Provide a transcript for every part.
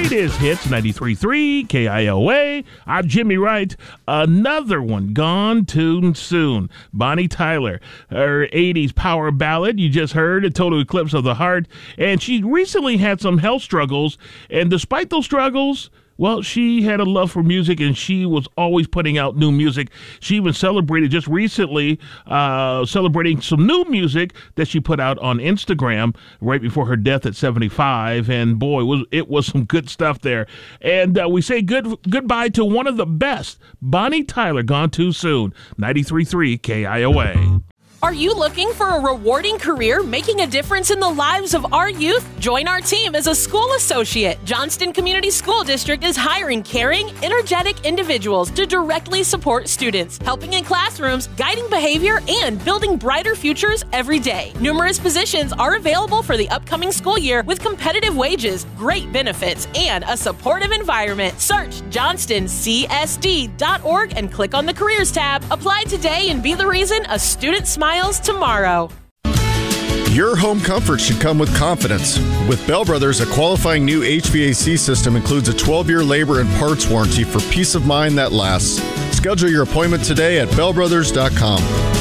greatest hits, 93.3 KIOA. I'm Jimmy Wright. Another one gone too soon. Bonnie Tyler, her 80s power ballad you just heard, A Total Eclipse of the Heart. And she recently had some health struggles. And despite those struggles, well, she had a love for music, and she was always putting out new music. She even celebrated just recently, celebrating some new music that she put out on Instagram right before her death at 75. And boy, it was some good stuff there. And we say goodbye to one of the best, Bonnie Tyler, gone too soon. 93.3 KIOA. Are you looking for a rewarding career making a difference in the lives of our youth? Join our team as a school associate. Johnston Community School District is hiring caring, energetic individuals to directly support students, helping in classrooms, guiding behavior, and building brighter futures every day. Numerous positions are available for the upcoming school year with competitive wages, great benefits, and a supportive environment. Search johnstoncsd.org and click on the Careers tab. Apply today and be the reason a student smiles tomorrow. Your home comfort should come with confidence. With Bell Brothers, a qualifying new HVAC system includes a 12-year labor and parts warranty for peace of mind that lasts. Schedule your appointment today at bellbrothers.com.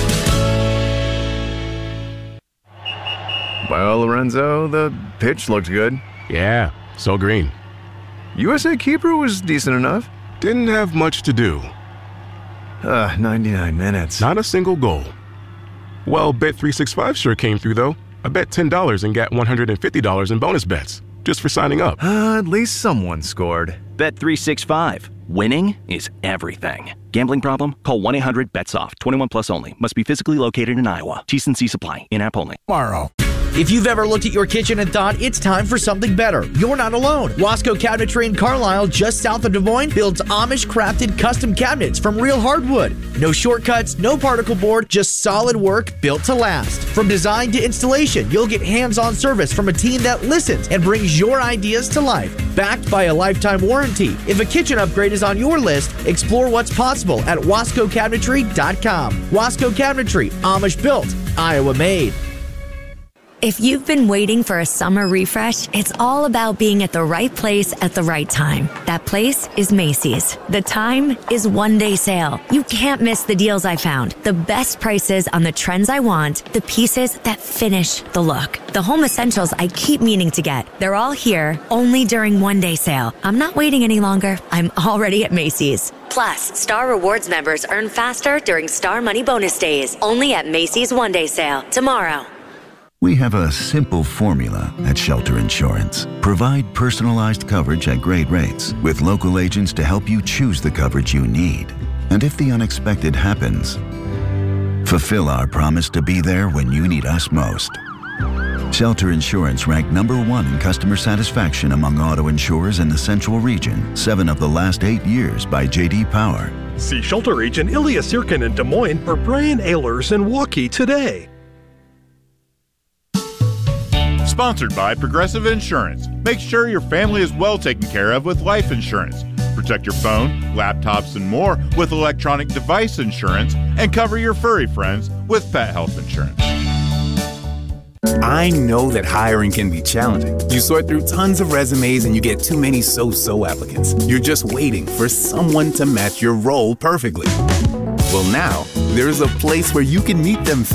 Well, Lorenzo, the pitch looked good. Yeah, so green. USA Keeper was decent enough. Didn't have much to do. 99 minutes. Not a single goal. Well, Bet365 sure came through, though. I bet $10 and got $150 in bonus bets, just for signing up. At least someone scored. Bet365. Winning is everything. Gambling problem? Call 1-800-BETS-OFF. 21 plus only. Must be physically located in Iowa. T&C Supply. In-app only. Tomorrow. If you've ever looked at your kitchen and thought it's time for something better, you're not alone. Wasco Cabinetry in Carlisle, just south of Des Moines, builds Amish-crafted custom cabinets from real hardwood. No shortcuts, no particle board, just solid work built to last. From design to installation, you'll get hands-on service from a team that listens and brings your ideas to life. Backed by a lifetime warranty. If a kitchen upgrade is on your list, explore what's possible at wascocabinetry.com. Wasco Cabinetry, Amish built, Iowa made. If you've been waiting for a summer refresh, it's all about being at the right place at the right time. That place is Macy's. The time is one-day sale. You can't miss the deals I found, the best prices on the trends I want, the pieces that finish the look, the home essentials I keep meaning to get. They're all here, only during one-day sale. I'm not waiting any longer. I'm already at Macy's. Plus, Star Rewards members earn faster during Star Money Bonus Days, only at Macy's one-day sale tomorrow. We have a simple formula at Shelter Insurance. Provide personalized coverage at great rates with local agents to help you choose the coverage you need. And if the unexpected happens, fulfill our promise to be there when you need us most. Shelter Insurance ranked #1 in customer satisfaction among auto insurers in the Central Region, 7 of the last 8 years by J.D. Power. See Shelter Agent Ilya Sirkin in Des Moines or Brian Ehlers in Waukee today. Sponsored by Progressive Insurance. Make sure your family is well taken care of with life insurance. Protect your phone, laptops, and more with electronic device insurance, and cover your furry friends with pet health insurance. I know that hiring can be challenging. You sort through tons of resumes and you get too many so-so applicants. You're just waiting for someone to match your role perfectly. Well, now, there's a place where you can meet them